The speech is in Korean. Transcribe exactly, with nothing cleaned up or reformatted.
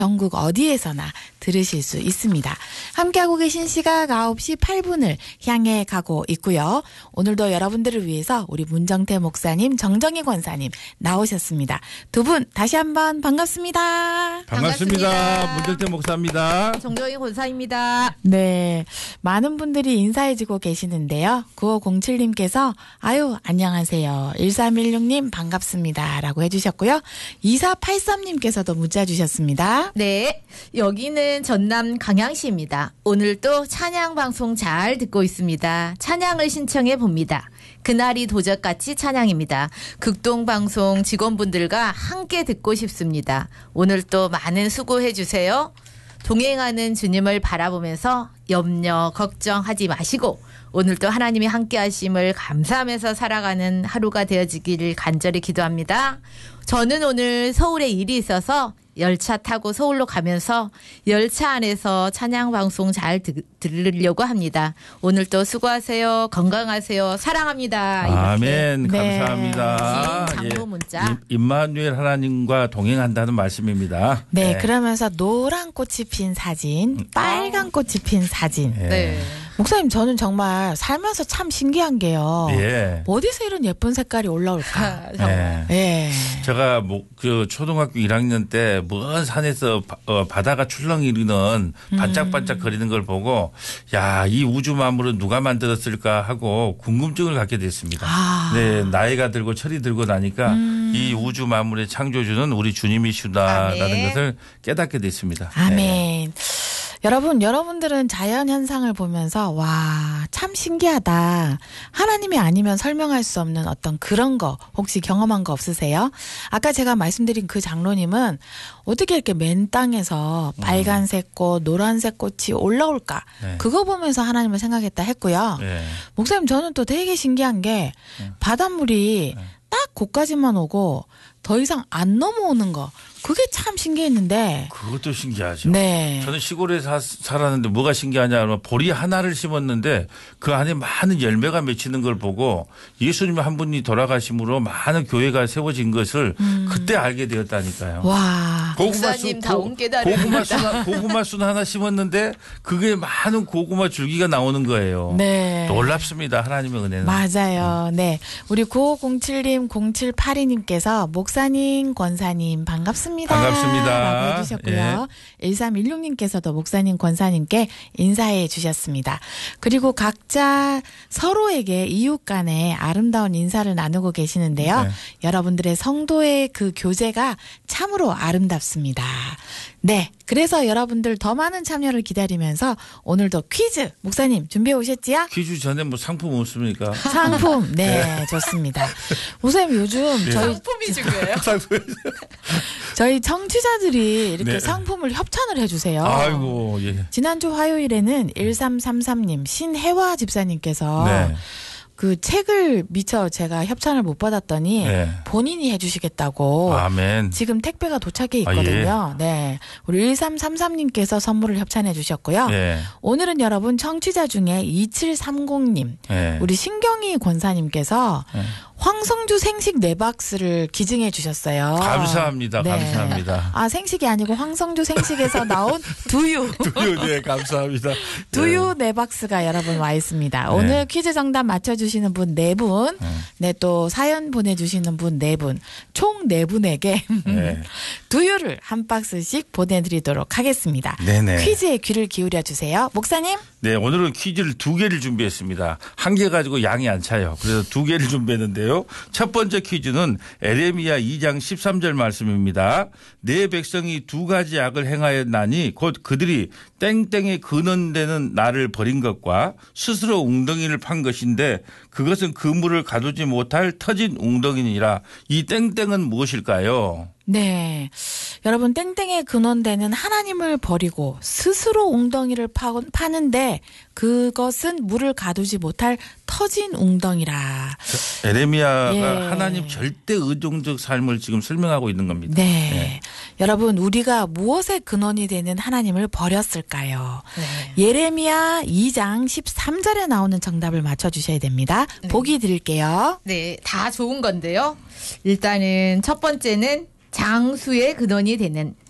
전국 어디에서나 들으실 수 있습니다. 함께하고 계신 시각 아홉 시 팔 분을 향해 가고 있고요. 오늘도 여러분들을 위해서 우리 문정태 목사님, 정정희 권사님 나오셨습니다. 두 분 다시 한번 반갑습니다. 반갑습니다. 반갑습니다. 문정태 목사입니다. 정정희 권사입니다. 네, 많은 분들이 인사해주고 계시는데요. 구오공칠 님께서 아유 안녕하세요. 일삼일육 님 반갑습니다 라고 해주셨고요. 이사팔삼 님께서도 문자 주셨습니다. 네, 여기는 전남 강양시입니다. 오늘도 찬양 방송 잘 듣고 있습니다. 찬양을 신청해 봅니다. 그날이 도적같이 찬양입니다. 극동방송 직원분들과 함께 듣고 싶습니다. 오늘도 많은 수고해 주세요. 동행하는 주님을 바라보면서 염려, 걱정하지 마시고 오늘도 하나님이 함께 하심을 감사하면서 살아가는 하루가 되어지기를 간절히 기도합니다. 저는 오늘 서울에 일이 있어서 열차 타고 서울로 가면서 열차 안에서 찬양 방송 잘 드, 들으려고 합니다. 오늘도 수고하세요. 건강하세요. 사랑합니다. 아멘. 네. 감사합니다. 장로 문자. 예. 임마누엘 하나님과 동행한다는 말씀입니다. 네, 네. 그러면서 노란 꽃이 핀 사진, 빨간 꽃이 핀 사진. 네. 네. 목사님, 저는 정말 살면서 참 신기한 게요. 예. 어디서 이런 예쁜 색깔이 올라올까? 예. 예. 제가 뭐 그 초등학교 일 학년 때 먼 산에서 바, 어, 바다가 출렁이는 반짝반짝 거리는 걸 보고 야, 이 우주 만물은 누가 만들었을까 하고 궁금증을 갖게 됐습니다. 아. 네, 나이가 들고 철이 들고 나니까 음. 이 우주 만물의 창조주는 우리 주님이시다라는 아멘. 것을 깨닫게 됐습니다. 아멘. 네. 여러분, 여러분들은 자연 현상을 보면서 와, 참 신기하다. 하나님이 아니면 설명할 수 없는 어떤 그런 거 혹시 경험한 거 없으세요? 아까 제가 말씀드린 그 장로님은 어떻게 이렇게 맨 땅에서 빨간색 꽃, 노란색 꽃이 올라올까? 네. 그거 보면서 하나님을 생각했다 했고요. 네. 목사님, 저는 또 되게 신기한 게 바닷물이 딱 곳까지만 오고 더 이상 안 넘어오는 거. 그게 참 신기했는데. 그것도 신기하죠. 네. 저는 시골에 사, 살았는데 뭐가 신기하냐 하면 보리 하나를 심었는데 그 안에 많은 열매가 맺히는 걸 보고 예수님 한 분이 돌아가심으로 많은 교회가 세워진 것을 음. 그때 알게 되었다니까요. 와. 목사님다운 깨달음입니다. 고구마 순, 고구마 순 하나 심었는데 그게 많은 고구마 줄기가 나오는 거예요. 네. 놀랍습니다. 하나님의 은혜는. 맞아요. 음. 네. 우리 구오공칠 님, 공칠팔이 님께서 목사님, 권사님 반갑습니다. 반갑습니다. 라고 해주셨고요. 예. 일삼일육 님께서도 목사님, 권사님께 인사해 주셨습니다. 그리고 각자 서로에게 이웃 간에 아름다운 인사를 나누고 계시는데요. 네. 여러분들의 성도의 그 교제가 참으로 아름답습니다. 네. 그래서 여러분들 더 많은 참여를 기다리면서 오늘도 퀴즈 목사님 준비해 오셨지요? 퀴즈 전에 뭐 상품 없습니까? 상품. 네, 네. 좋습니다. 목사님 요즘 네. 저희 상품이 중요해요. 저희 청취자들이 이렇게 네. 상품을 협찬을 해주세요. 아이고, 예. 지난주 화요일에는 일삼삼삼 님 신혜화 집사님께서 네. 그 책을 미처 제가 협찬을 못 받았더니 네. 본인이 해주시겠다고 아멘. 지금 택배가 도착해 있거든요. 아, 예. 네, 우리 일삼삼삼 님께서 선물을 협찬해 주셨고요. 네. 오늘은 여러분 청취자 중에 이칠삼공 님 네. 우리 신경희 권사님께서 네. 황성주 생식 네 박스를 기증해 주셨어요. 감사합니다. 네. 감사합니다. 아, 생식이 아니고 황성주 생식에서 나온 두유. 두유, 네, 감사합니다. 두유 네 박스가 여러분 와 있습니다. 네. 오늘 퀴즈 정답 맞춰주시는 분 네 분, 네. 네, 또 사연 보내주시는 분 네 분, 총 네 분에게 네. 두유를 한 박스씩 보내드리도록 하겠습니다. 네네. 퀴즈에 귀를 기울여 주세요. 목사님. 네, 오늘은 퀴즈를 두 개를 준비했습니다. 한 개 가지고 양이 안 차요. 그래서 두 개를 준비했는데요. 첫 번째 퀴즈는 에레미야 이 장 십삼 절 말씀입니다. 내 백성이 두 가지 악을 행하였나니 곧 그들이 땡땡에 근원되는 나를 버린 것과 스스로 웅덩이를 판 것인데 그것은 그물을 가두지 못할 터진 웅덩이니라. 이 땡땡은 무엇일까요? 네. 여러분, 땡땡의 근원되는 하나님을 버리고 스스로 웅덩이를 파, 파는데 그것은 물을 가두지 못할 터진 웅덩이라. 에레미야가 예. 하나님 절대 의존적 삶을 지금 설명하고 있는 겁니다. 네. 네. 여러분, 우리가 무엇의 근원이 되는 하나님을 버렸을까요? 네. 예레미야 이 장 십삼 절에 나오는 정답을 맞춰주셔야 됩니다. 네. 보기 드릴게요. 네, 다 좋은 건데요. 일단은 첫 번째는 장수의 근원이 되는